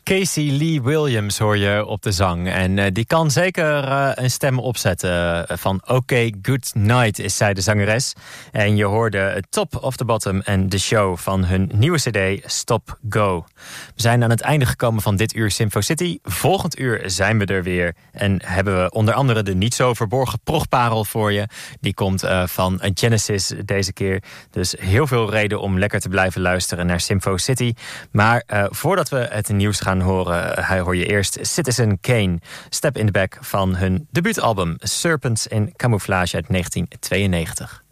Casey Lee Williams hoor je op de zang. En die kan zeker een stem opzetten. Van OK Good Night is zij de zangeres. En je hoorde Top of the Bottom en The Show van hun nieuwe cd Stop Go. We zijn aan het einde gekomen van dit uur Simfo City. Volgend uur zijn we er weer. En hebben we onder andere de niet zo verborgen progparel voor je. Die komt van Genesis deze keer. Dus heel veel reden om lekker te blijven luisteren naar Simfo City. Maar voordat we het nieuws gaan horen, hoor je eerst Citizen Kane, Step in the Back van hun debuutalbum Serpents in Camouflage uit 1992.